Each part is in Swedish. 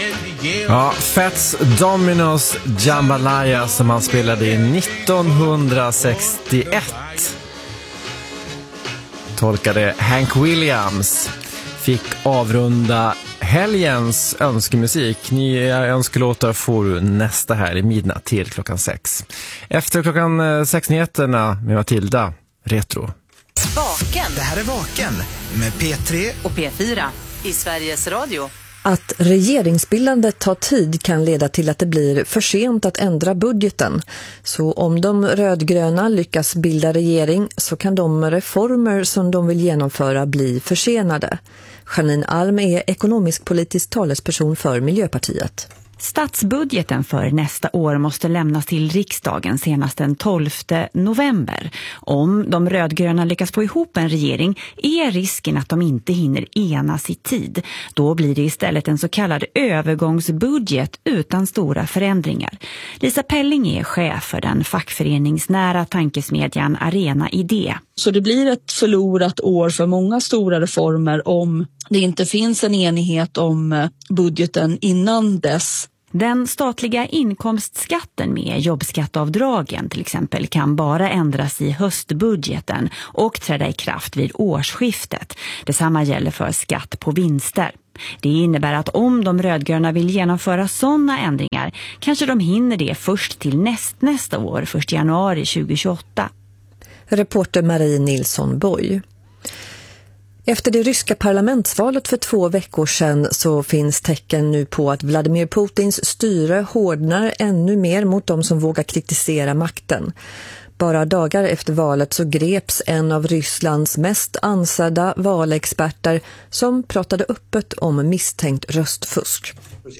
Ja, Fats Domino's Jambalaya som han spelade i 1961. Tolkade Hank Williams. Fick avrunda helgens önskemusik. Nya önskelåtar får du nästa här i midnatt till klockan 6. Efter klockan 6-nyheterna med Matilda, Retro. Vaken. Det här är Vaken med P3 och P4 i Sveriges Radio. Att regeringsbildandet tar tid kan leda till att det blir för sent att ändra budgeten. Så om de rödgröna lyckas bilda regering så kan de reformer som de vill genomföra bli försenade. Janine Alm är ekonomisk-politisk talesperson för Miljöpartiet. Statsbudgeten för nästa år måste lämnas till riksdagen senast den 12 november. Om de rödgröna lyckas få ihop en regering är risken att de inte hinner enas i tid. Då blir det istället en så kallad övergångsbudget utan stora förändringar. Lisa Pelling är chef för den fackföreningsnära tankesmedjan Arena Idé. Så det blir ett förlorat år för många stora reformer om det inte finns en enighet om budgeten innan dess. Den statliga inkomstskatten med jobbskatteavdragen till exempel kan bara ändras i höstbudgeten och träda i kraft vid årsskiftet. Detsamma gäller för skatt på vinster. Det innebär att om de rödgröna vill genomföra sådana ändringar kanske de hinner det först till nästa år, 1 januari 2028. Reporter Marie Nilsson Boy. Efter det ryska parlamentsvalet för 2 veckor sedan så finns tecken nu på att Vladimir Putins styre hårdnar ännu mer mot de som vågar kritisera makten. Bara dagar efter valet så greps en av Rysslands mest ansedda valexperter som pratade öppet om misstänkt röstfusk.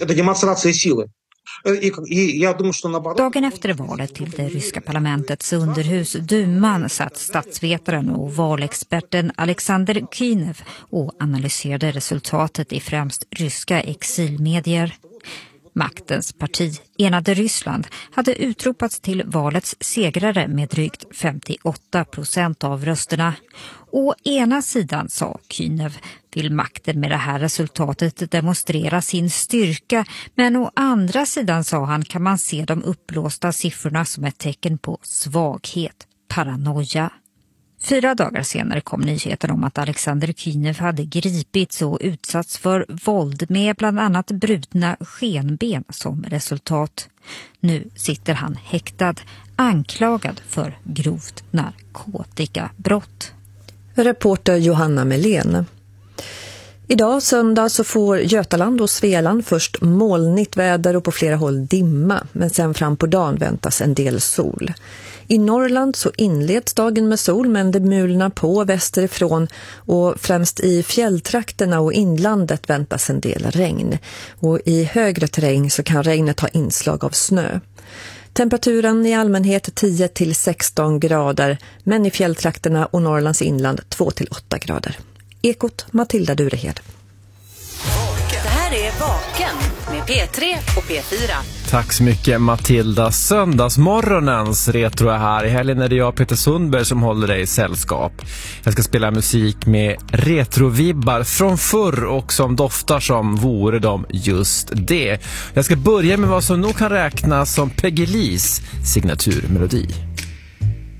Dagen efter valet till det ryska parlamentets underhus Duman satt statsvetaren och valexperten Alexander Kynev och analyserade resultatet i främst ryska exilmedier. Maktens parti, Enade Ryssland, hade utropats till valets segrare med drygt 58% av rösterna. Å ena sidan, sa Kynev, vill makten med det här resultatet demonstrera sin styrka, men å andra sidan, sa han, kan man se de uppblåsta siffrorna som ett tecken på svaghet, paranoia. 4 dagar senare kom nyheten om att Alexander Kynev hade gripits och utsatts för våld med bland annat brutna skenben som resultat. Nu sitter han häktad, anklagad för grovt narkotikabrott. Reporter Johanna Melén. Idag söndag så får Götaland och Svealand först molnigt väder och på flera håll dimma, men sen fram på dagen väntas en del sol. I Norrland så inleds dagen med sol, men det mulnar på västerifrån och främst i fjälltrakterna och inlandet väntas en del regn. Och i högre terräng så kan regnet ha inslag av snö. Temperaturen i allmänhet 10-16 grader, men i fjälltrakterna och Norrlands inland 2-8 grader. Ekot Matilda Durehed. Det här är Vaken med P3 och P4. Tack så mycket Matilda. Söndagsmorgonens retro är här. I helgen är det jag, Peter Sundberg, som håller dig i sällskap. Jag ska spela musik med retrovibbar från förr och som doftar som vore de just det. Jag ska börja med vad som nog kan räknas som Peggy Lees signaturmelodi.